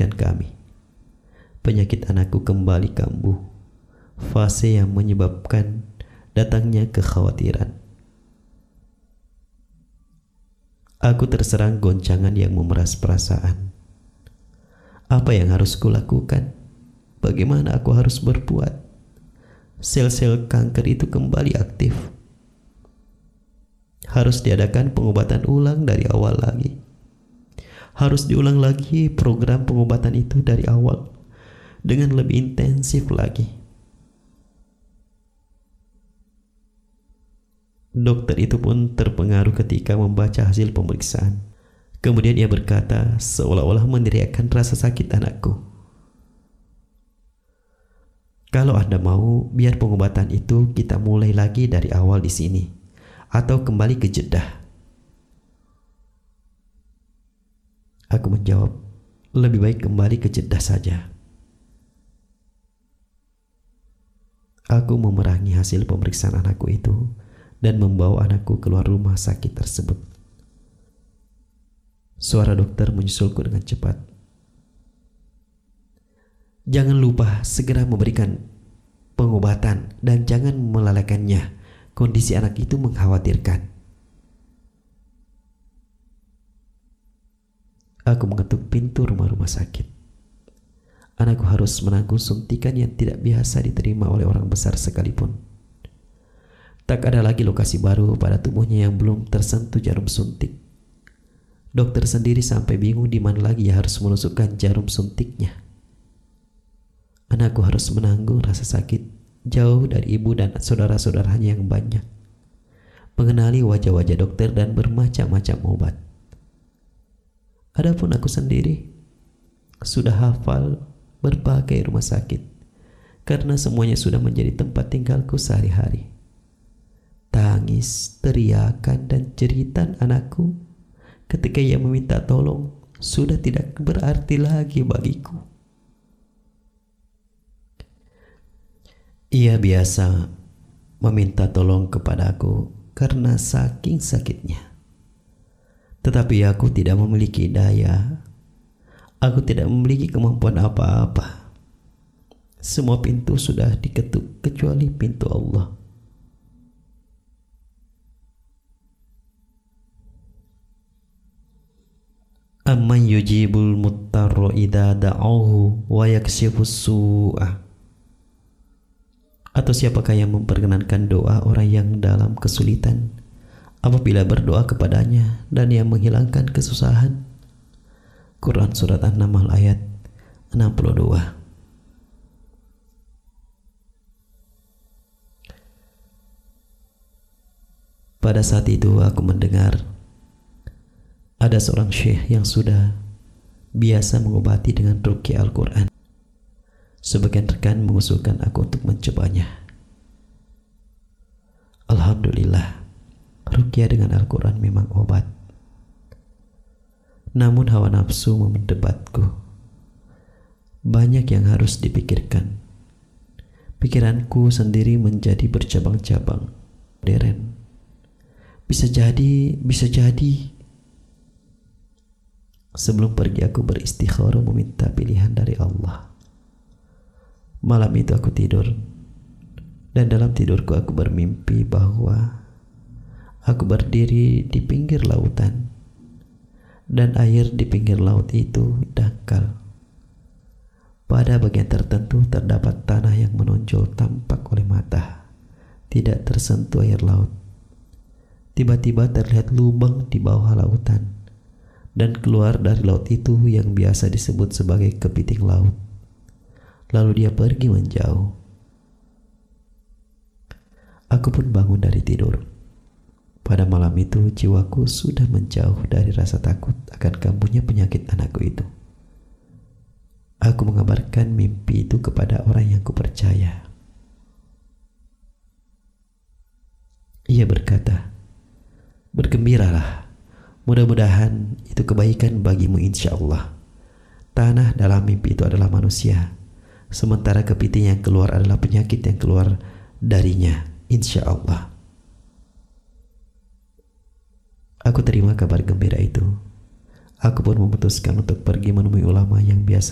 mengingatkan kami. Penyakit anakku kembali kambuh, fase yang menyebabkan datangnya kekhawatiran. Aku terserang goncangan yang memeras perasaan. Apa yang harus kulakukan? Bagaimana aku harus berbuat? Sel-sel kanker itu kembali aktif. Harus diadakan pengobatan ulang dari awal lagi. Harus diulang lagi program pengobatan itu dari awal dengan lebih intensif lagi. Dokter itu pun terpengaruh ketika membaca hasil pemeriksaan. Kemudian ia berkata seolah-olah meneriakkan rasa sakit anakku. Kalau Anda mau, biar pengobatan itu kita mulai lagi dari awal di sini, atau kembali ke Jeddah. Aku menjawab, lebih baik kembali ke Jeddah saja. Aku memerangi hasil pemeriksaan anakku itu dan membawa anakku keluar rumah sakit tersebut. Suara dokter menyusulku dengan cepat. Jangan lupa segera memberikan pengobatan dan jangan melalaikannya. Kondisi anak itu mengkhawatirkan. Aku mengetuk pintu rumah sakit. Anakku harus menanggung suntikan yang tidak biasa diterima oleh orang besar sekalipun. Tak ada lagi lokasi baru pada tubuhnya yang belum tersentuh jarum suntik. Dokter sendiri sampai bingung di mana lagi harus menusukkan jarum suntiknya. Anakku harus menanggung rasa sakit jauh dari ibu dan saudara-saudaranya yang banyak, mengenali wajah-wajah dokter dan bermacam-macam obat. Adapun aku sendiri sudah hafal berbagai rumah sakit karena semuanya sudah menjadi tempat tinggalku sehari-hari. Tangis, teriakan, dan jeritan anakku ketika ia meminta tolong sudah tidak berarti lagi bagiku. Ia biasa meminta tolong kepadaku karena saking sakitnya. Tetapi aku tidak memiliki daya. Aku tidak memiliki kemampuan apa-apa. Semua pintu sudah diketuk kecuali pintu Allah. Amman yujibul muttarra idza da'ahu wa yakshifus su'a. Atau siapakah yang memperkenankan doa orang yang dalam kesulitan apabila berdoa kepadanya dan yang menghilangkan kesusahan? Quran Surat An-Naml ayat 62. Pada saat itu aku mendengar ada seorang syekh yang sudah biasa mengobati dengan ruqyah Al-Quran. Sebagian rekan mengusulkan aku untuk mencobanya. Alhamdulillah, ruqyah dengan Al-Quran memang obat. Namun hawa nafsu mendebatku. Banyak yang harus dipikirkan. Pikiranku sendiri menjadi bercabang-cabang. Modern. Bisa jadi. Sebelum pergi aku beristikharah meminta pilihan dari Allah. Malam itu aku tidur, dan dalam tidurku aku bermimpi bahwa aku berdiri di pinggir lautan, dan air di pinggir laut itu dangkal. Pada bagian tertentu terdapat tanah yang menonjol tampak oleh mata, tidak tersentuh air laut. Tiba-tiba terlihat lubang di bawah lautan, dan keluar dari laut itu yang biasa disebut sebagai kepiting laut. Lalu dia pergi menjauh. Aku pun bangun dari tidur. Pada malam itu jiwaku sudah menjauh dari rasa takut akan kambuhnya penyakit anakku itu. Aku mengabarkan mimpi itu kepada orang yang kupercaya. Ia berkata, "Bergembiralah, mudah-mudahan itu kebaikan bagimu insya Allah. Tanah dalam mimpi itu adalah manusia, sementara kepiting yang keluar adalah penyakit yang keluar darinya, insya Allah." Aku terima kabar gembira itu. Aku pun memutuskan untuk pergi menemui ulama yang biasa